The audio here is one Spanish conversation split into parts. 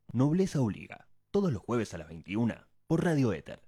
Nobleza Obliga, todos los jueves a las 21 por Radio Éter.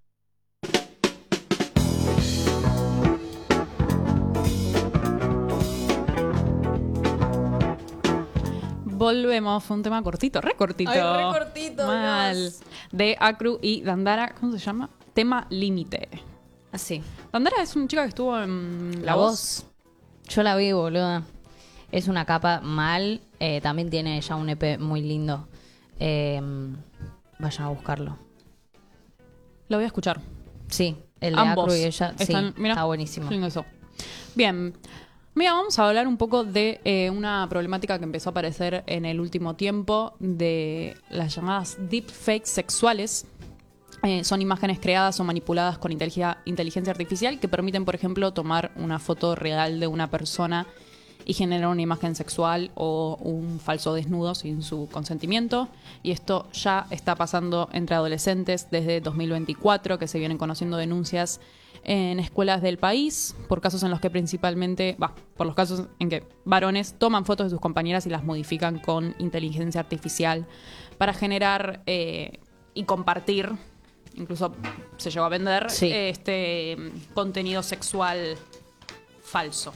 Volvemos, fue un tema cortito, re cortito. Ay, re cortito, mal. Dios. De Acru y Dandara, ¿cómo se llama? Tema Límite. Así. Dandara es una chica que estuvo en La Voz. Yo la vi, boluda. Es una capa mal. También tiene ya un EP muy lindo. Vayan a buscarlo. Lo voy a escuchar. Sí, el de Ambos Acru y ella. están, Sí, mira, está buenísimo. lindo eso. Bien. Mira, vamos a hablar un poco de una problemática que empezó a aparecer en el último tiempo de las llamadas deepfakes sexuales. Son imágenes creadas o manipuladas con inteligencia artificial que permiten, por ejemplo, tomar una foto real de una persona y generar una imagen sexual o un falso desnudo sin su consentimiento. Y esto ya está pasando entre adolescentes desde 2024, que se vienen conociendo denuncias en escuelas del país por casos en los que por los casos en que varones toman fotos de sus compañeras y las modifican con inteligencia artificial para generar y compartir, incluso se llegó a vender, Sí. contenido sexual falso.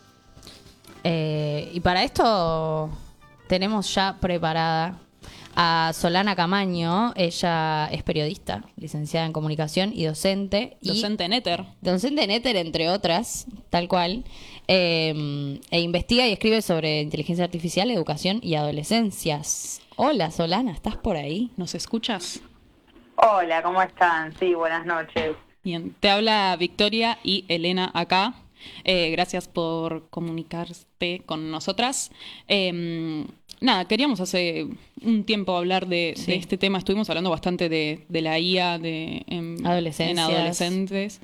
Y para esto tenemos ya preparada a Solana Camaño. Ella es periodista, licenciada en comunicación y docente. Docente en Éter. Docente en Éter, entre otras, tal cual. E investiga y escribe sobre inteligencia artificial, educación y adolescencias. Hola, Solana, ¿estás por ahí? ¿Nos escuchas? Hola, ¿cómo están? Sí, buenas noches. Bien, te habla Victoria y Elena acá. Gracias por comunicarte con nosotras. Nada, queríamos hace un tiempo hablar de este tema. Estuvimos hablando bastante de la IA en adolescentes.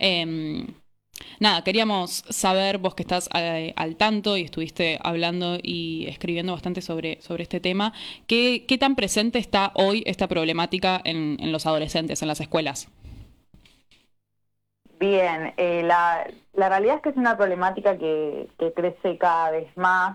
Nada, queríamos saber, vos que estás al tanto y estuviste hablando y escribiendo bastante sobre este tema, ¿qué tan presente está hoy esta problemática en los adolescentes, en las escuelas? Bien, la realidad es que es una problemática que crece cada vez más,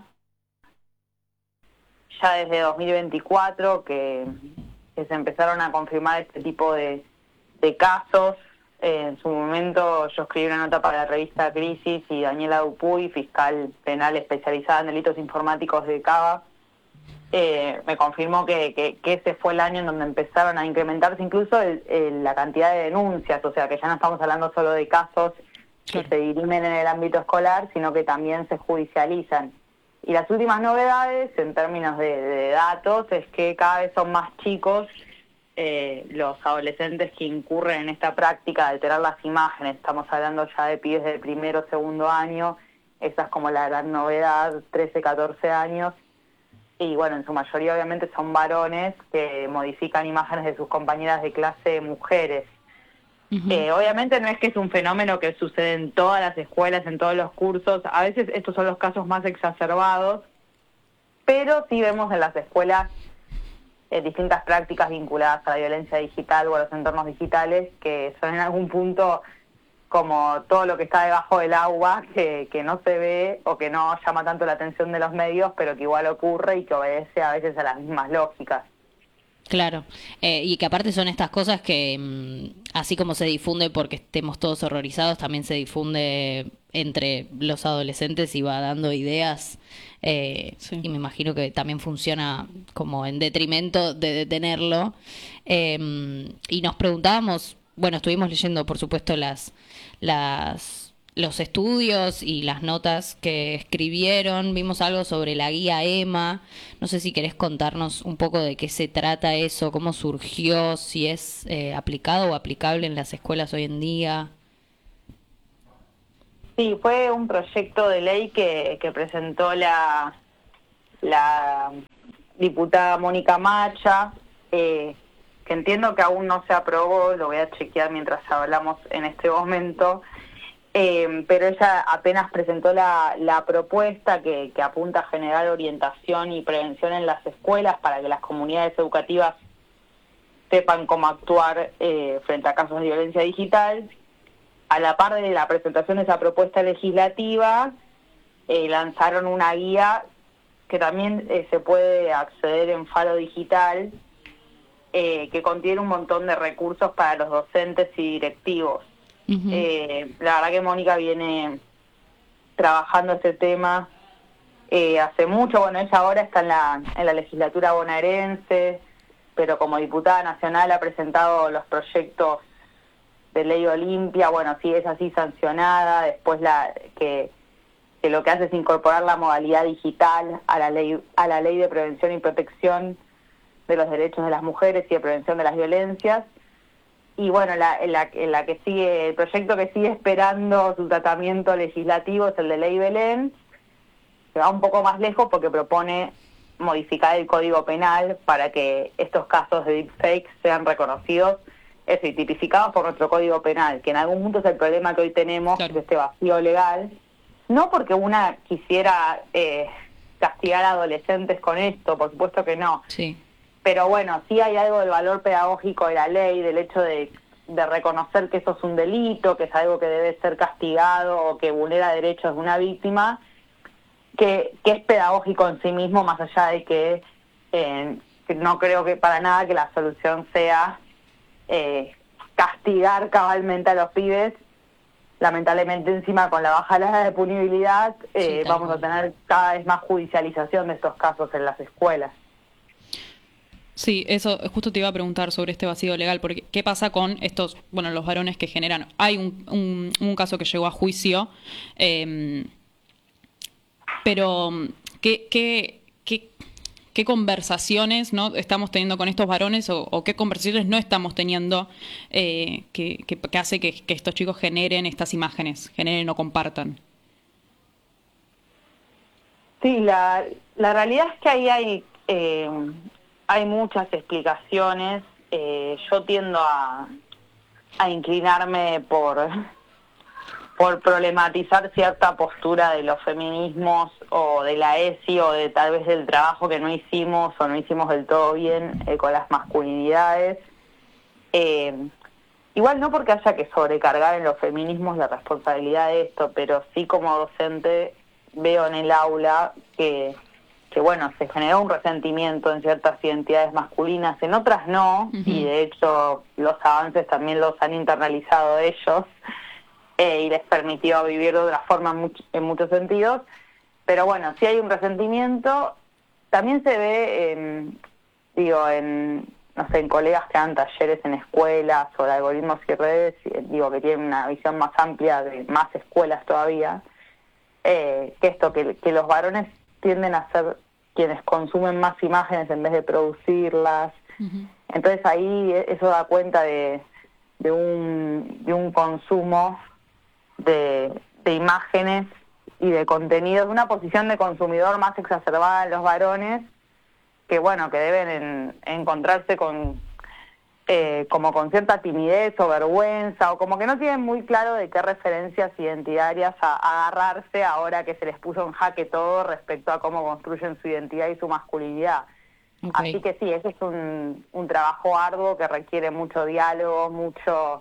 ya desde 2024, que se empezaron a confirmar este tipo de casos. En su momento yo escribí una nota para la revista Crisis y Daniela Dupuy, fiscal penal especializada en delitos informáticos de Cava, me confirmó que ese fue el año en donde empezaron a incrementarse incluso la cantidad de denuncias, o sea que ya no estamos hablando solo de casos que se dirimen en el ámbito escolar, sino que también se judicializan. Y las últimas novedades en términos de datos es que cada vez son más chicos los adolescentes que incurren en esta práctica de alterar las imágenes. Estamos hablando ya de pibes de primero o segundo año, esa es como la gran novedad, 13, 14 años. Y bueno, en su mayoría obviamente son varones que modifican imágenes de sus compañeras de clase mujeres. Uh-huh. Obviamente no es que es un fenómeno que sucede en todas las escuelas, en todos los cursos. A veces estos son los casos más exacerbados, pero sí vemos en las escuelas distintas prácticas vinculadas a la violencia digital o a los entornos digitales que son en algún punto como todo lo que está debajo del agua, que no se ve o que no llama tanto la atención de los medios, pero que igual ocurre y que obedece a veces a las mismas lógicas. Claro, y que aparte son estas cosas que, así como se difunde porque estemos todos horrorizados, también se difunde entre los adolescentes y va dando ideas, Sí. y me imagino que también funciona como en detrimento de detenerlo. Y nos preguntábamos, bueno, estuvimos leyendo, por supuesto, los estudios y las notas que escribieron, vimos algo sobre la guía EMA, no sé si querés contarnos un poco de qué se trata eso, cómo surgió, si es aplicado o aplicable en las escuelas hoy en día. Sí, fue un proyecto de ley que presentó la diputada Mónica Macha, que entiendo que aún no se aprobó, lo voy a chequear mientras hablamos en este momento, pero ella apenas presentó la propuesta que apunta a generar orientación y prevención en las escuelas para que las comunidades educativas sepan cómo actuar frente a casos de violencia digital. A la par de la presentación de esa propuesta legislativa, lanzaron una guía que también se puede acceder en Faro Digital, que contiene un montón de recursos para los docentes y directivos. Ujú. La verdad que Mónica viene trabajando este tema hace mucho. Bueno, ella ahora está en la legislatura bonaerense, pero como diputada nacional ha presentado los proyectos de ley Olimpia. Bueno, sí, es así sancionada. Después que lo que hace es incorporar la modalidad digital a la ley de prevención y protección de los derechos de las mujeres y de prevención de las violencias. Y bueno, en la que sigue, el proyecto que sigue esperando su tratamiento legislativo es el de ley Belén, que va un poco más lejos porque propone modificar el Código Penal para que estos casos de deepfakes sean reconocidos y tipificados por nuestro Código Penal, que en algún punto es el problema que hoy tenemos, Claro. de este vacío legal. No porque una quisiera castigar a adolescentes con esto, por supuesto que no. Sí. Pero bueno, sí hay algo del valor pedagógico de la ley, del hecho de reconocer que eso es un delito, que es algo que debe ser castigado o que vulnera derechos de una víctima, que es pedagógico en sí mismo, más allá de que no creo que para nada que la solución sea castigar cabalmente a los pibes. Lamentablemente encima con la bajada de punibilidad Sí, tal vamos cual. a tener cada vez más judicialización de estos casos en las escuelas. Sí, eso justo te iba a preguntar sobre este vacío legal, porque ¿qué pasa con estos, bueno, los varones que generan? Hay un caso que llegó a juicio, pero ¿qué conversaciones, ¿no?, estamos teniendo con estos varones o qué conversaciones no estamos teniendo que hace que estos chicos generen estas imágenes, generen o compartan? Sí, la realidad es que ahí hay muchas explicaciones. Yo tiendo a inclinarme por problematizar cierta postura de los feminismos o de la ESI o de tal vez del trabajo que no hicimos o no hicimos del todo bien con las masculinidades. Igual no porque haya que sobrecargar en los feminismos la responsabilidad de esto, pero sí como docente veo en el aula que bueno, se generó un resentimiento en ciertas identidades masculinas, en otras no, Ujú. y de hecho los avances también los han internalizado ellos y les permitió vivir de otra forma en muchos sentidos. Pero bueno, sí hay un resentimiento. También se ve, no sé, en colegas que dan talleres en escuelas sobre algoritmos y redes, que tienen una visión más amplia de más escuelas todavía, que los varones tienden a ser quienes consumen más imágenes en vez de producirlas. Ujú. Entonces ahí eso da cuenta de un consumo de imágenes y de contenidos, de una posición de consumidor más exacerbada en los varones, que bueno, que deben encontrarse como con cierta timidez o vergüenza, o como que no tienen muy claro de qué referencias identitarias agarrarse ahora que se les puso en jaque todo respecto a cómo construyen su identidad y su masculinidad. Ok. Así que sí, ese es un trabajo arduo que requiere mucho diálogo, mucha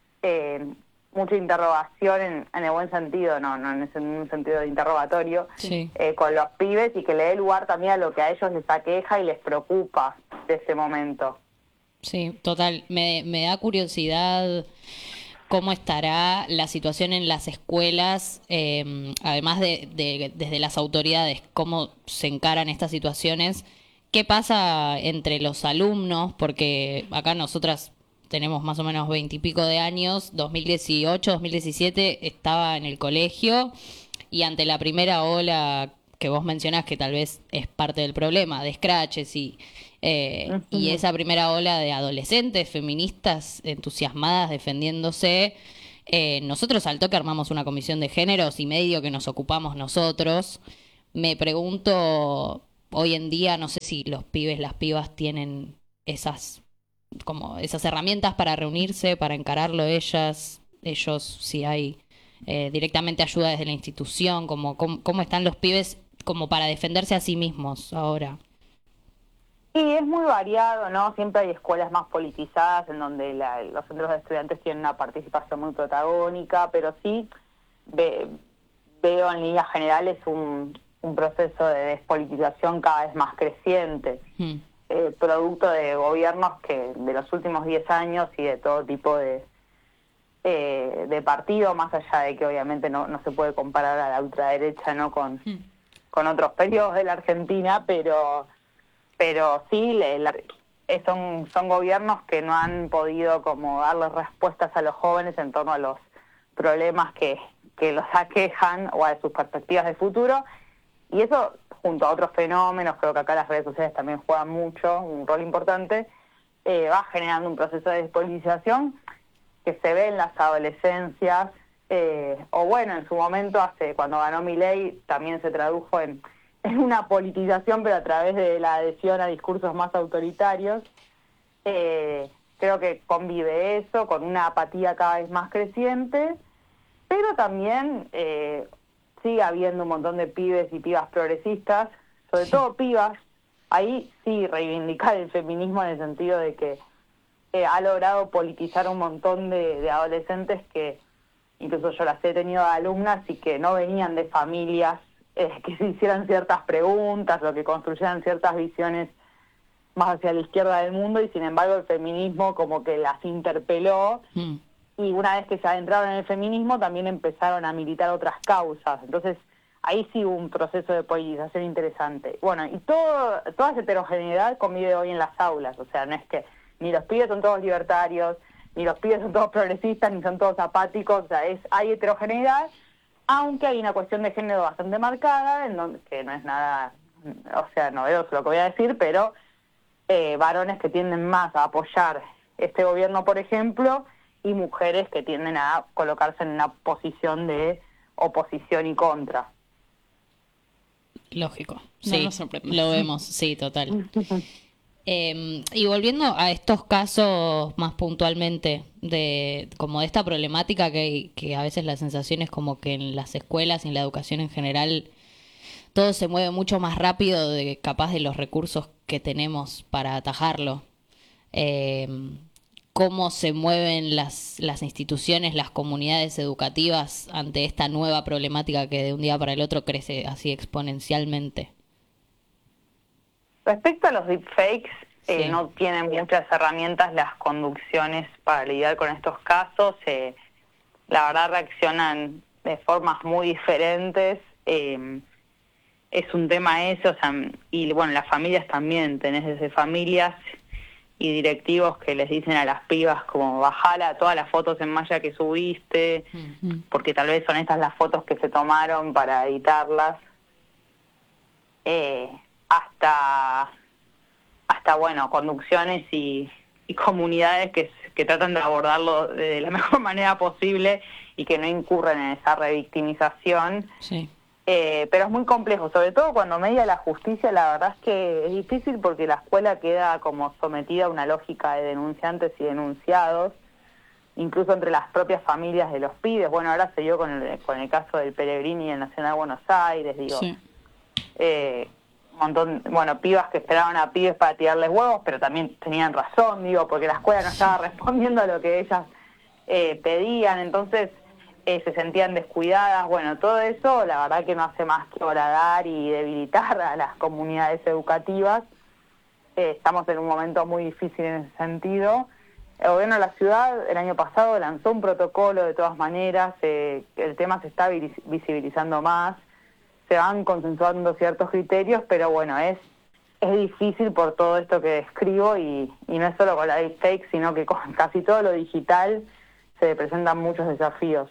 interrogación en el buen sentido, no en un sentido de interrogatorio, Sí. con los pibes, y que le dé lugar también a lo que a ellos les aqueja y les preocupa de ese momento. Sí, total. Me da curiosidad cómo estará la situación en las escuelas, además desde las autoridades, cómo se encaran estas situaciones. ¿Qué pasa entre los alumnos? Porque acá nosotras tenemos más o menos 20 y pico de años, 2018, 2017 estaba en el colegio y ante la primera ola que vos mencionás, que tal vez es parte del problema, de scratches y esa primera ola de adolescentes feministas entusiasmadas defendiéndose, nosotros al toque armamos una comisión de géneros y medio que nos ocupamos nosotros. Me pregunto, hoy en día, no sé si los pibes, las pibas tienen esas herramientas para reunirse, para encararlo ellos, si hay directamente ayuda desde la institución, cómo están los pibes como para defenderse a sí mismos ahora. Y es muy variado, ¿no? Siempre hay escuelas más politizadas en donde los centros de estudiantes tienen una participación muy protagónica, pero sí veo en líneas generales un proceso de despolitización cada vez más creciente. producto de gobiernos que de los últimos 10 años y de todo tipo de partido, más allá de que obviamente no se puede comparar a la ultraderecha, ¿no?, con otros periodos de la Argentina, pero sí son gobiernos que no han podido como darles respuestas a los jóvenes en torno a los problemas que los aquejan o a sus perspectivas de futuro, y eso junto a otros fenómenos, creo que acá las redes sociales también juegan mucho, un rol importante, va generando un proceso de despolitización que se ve en las adolescencias, o bueno, en su momento, cuando ganó Milei, también se tradujo en una politización, pero a través de la adhesión a discursos más autoritarios. Creo que convive eso con una apatía cada vez más creciente, pero también sigue habiendo un montón de pibes y pibas progresistas, sobre todo pibas. Ahí sí reivindicar el feminismo en el sentido de que ha logrado politizar un montón de adolescentes que incluso yo las he tenido alumnas y que no venían de familias que se hicieran ciertas preguntas o que construyeran ciertas visiones más hacia la izquierda del mundo, y sin embargo el feminismo como que las interpeló, y una vez que se adentraron en el feminismo también empezaron a militar otras causas. Entonces ahí sí hubo un proceso de politización interesante. Bueno, y toda esa heterogeneidad convive hoy en las aulas, o sea, no es que ni los pibes son todos libertarios, ni los pibes son todos progresistas, ni son todos apáticos, o sea, hay heterogeneidad, aunque hay una cuestión de género bastante marcada, que no es nada, o sea, novedoso lo que voy a decir, pero varones que tienden más a apoyar este gobierno, por ejemplo, y mujeres que tienden a colocarse en una posición de oposición y contra. Lógico, sí, no sorprende. lo vemos, sí, total. Y volviendo a estos casos más puntualmente como de esta problemática que a veces la sensación es como que en las escuelas y en la educación en general todo se mueve mucho más rápido capaz de los recursos que tenemos para atajarlo. ¿Cómo se mueven las instituciones, las comunidades educativas ante esta nueva problemática que de un día para el otro crece así exponencialmente? Respecto a los deepfakes, no tienen muchas herramientas las conducciones para lidiar con estos casos. La verdad reaccionan de formas muy diferentes. Es un tema ese, o sea, y bueno, las familias también, tenés desde familias y directivos que les dicen a las pibas como bajala todas las fotos en malla que subiste, porque tal vez son estas las fotos que se tomaron para editarlas. Hasta bueno, conducciones y comunidades que tratan de abordarlo de la mejor manera posible y que no incurren en esa revictimización. Sí. Pero es muy complejo, sobre todo cuando media la justicia. La verdad es que es difícil porque la escuela queda como sometida a una lógica de denunciantes y denunciados, incluso entre las propias familias de los pibes. Bueno, ahora se dio con el caso del Pellegrini en Nacional Buenos Aires, digo. Sí. Un montón, bueno, pibas que esperaban a pibes para tirarles huevos, pero también tenían razón, digo, porque la escuela no estaba respondiendo a lo que ellas pedían, entonces se sentían descuidadas. Bueno, todo eso la verdad que no hace más que horadar y debilitar a las comunidades educativas. Estamos en un momento muy difícil en ese sentido. El gobierno de la ciudad el año pasado lanzó un protocolo de todas maneras, el tema se está visibilizando más, se van consensuando ciertos criterios, pero bueno, es difícil por todo esto que describo, y no es solo con la deepfake, sino que con casi todo lo digital se presentan muchos desafíos.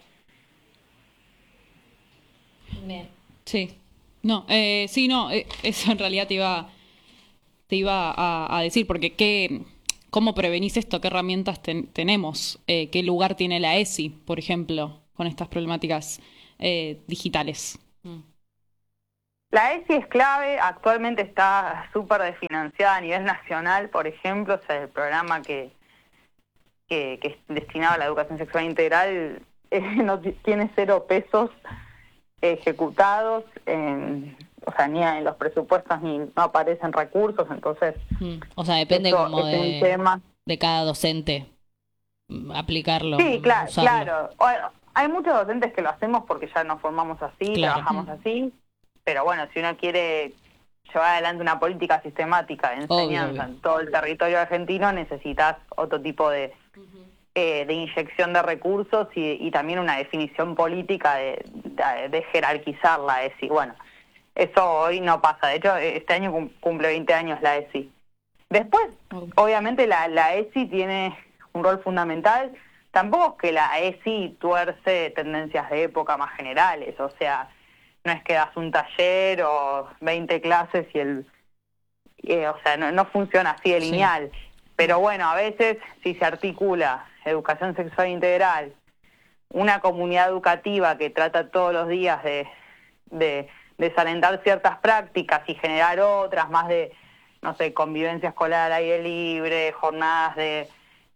Bien. Sí. No, eso en realidad te iba a decir, porque ¿cómo prevenís esto? ¿Qué herramientas tenemos? ¿Qué lugar tiene la ESI, por ejemplo, con estas problemáticas digitales? La ESI es clave, actualmente está súper desfinanciada a nivel nacional, por ejemplo, o sea, el programa que es destinado a la educación sexual integral no tiene 0 pesos ejecutados, o sea, ni en los presupuestos ni no aparecen recursos, entonces... O sea, depende como de cada docente aplicarlo. Sí, claro. Bueno, hay muchos docentes que lo hacemos porque ya nos formamos así, trabajamos así, pero bueno, si uno quiere llevar adelante una política sistemática de enseñanza Obvio. en todo el territorio argentino, necesitas otro tipo de inyección de recursos y también una definición política de jerarquizar la ESI. Bueno, eso hoy no pasa. De hecho, este año cumple 20 años la ESI. Después, obviamente, la ESI tiene un rol fundamental. Tampoco es que la ESI tuerce tendencias de época más generales. O sea, no es que das un taller o 20 clases o sea, no funciona así de lineal. Pero bueno, a veces, si se articula educación sexual integral, una comunidad educativa que trata todos los días de desalentar ciertas prácticas y generar otras, más de, no sé, convivencia escolar al aire libre, jornadas de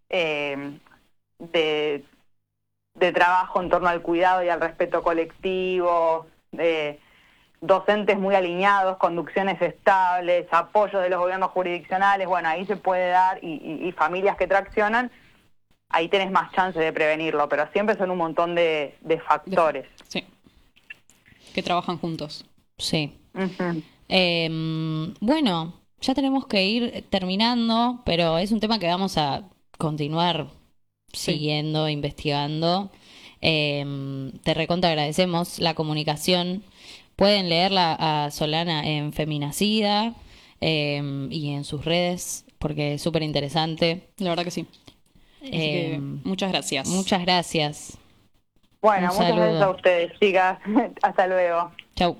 trabajo en torno al cuidado y al respeto colectivo, docentes muy alineados, conducciones estables, apoyo de los gobiernos jurisdiccionales, bueno, ahí se puede dar, y familias que traccionan, ahí tenés más chances de prevenirlo, pero siempre son un montón de factores. Sí. Que trabajan juntos. Sí. Ujú. Bueno, ya tenemos que ir terminando, pero es un tema que vamos a continuar siguiendo, investigando. Te recontra agradecemos la comunicación. Pueden leerla a Solana en Feminacida y en sus redes, porque es súper interesante. La verdad que sí. Así que muchas gracias. Muchas gracias. Bueno, Un muchas saludo. gracias a ustedes, chicas. Hasta luego. Chau.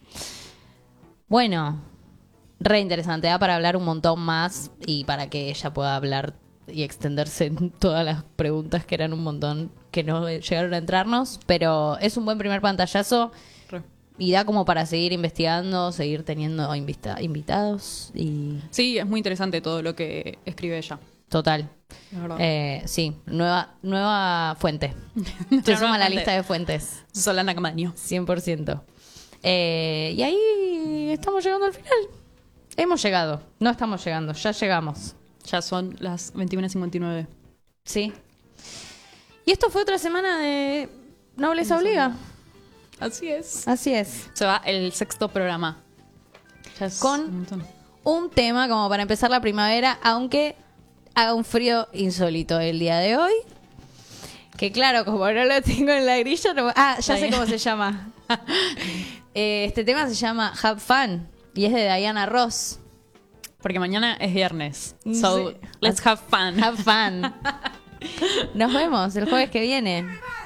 Bueno, re interesante, da para hablar un montón más y para que ella pueda hablar y extenderse en todas las preguntas que eran un montón que no llegaron a entrarnos, pero es un buen primer pantallazo Re. y da como para seguir investigando, seguir teniendo invitados y Sí, es muy interesante todo lo que escribe ella. total. La verdad. Sí, nueva fuente. Se Nueva suma a la fuente. lista de fuentes. Solana Camaño. 100%. Y ahí estamos llegando al final. Hemos llegado. No estamos llegando, ya llegamos. Ya son las 21:59. Sí. Y esto fue otra semana de Nobleza Obliga. Así es. Así es. Se va el 6º programa. Ya es Con- un montón. Un tema como para empezar la primavera, aunque haga un frío insólito el día de hoy. Que claro, como no lo tengo en la grilla, no... ya sé cómo se llama. Este tema se llama Have Fun y es de Diana Ross. Porque mañana es viernes. So, Sí. let's have fun. Have Fun. Nos vemos el jueves que viene.